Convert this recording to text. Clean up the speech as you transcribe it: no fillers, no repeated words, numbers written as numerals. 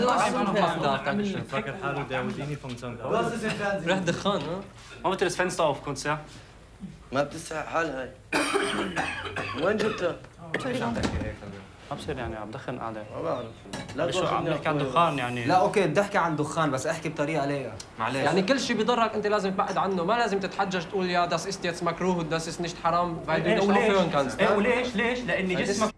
فاكر حاله داوديني vom Zahnarzt. Was ist im Fernsehen? ريحة دخان ها؟ Mach bitte das Fenster auf, kurz, ja? ما بتستحق حالها هاي. وين جبتها؟ ابصر يعني عم بدخن قاعدة. ما بعرف. لا شو عم نحكي عن دخان يعني؟ لا اوكي بتحكي عن دخان بس احكي بطريقه لايقه. معلش يعني كل شيء بيضرك انت لازم تبعد عنه، ما لازم تتحجج تقول يا das ist jetzt makruh und das ist nicht haram weil du nicht aufhören kannst. وليش؟ ليش؟ لأن جسمك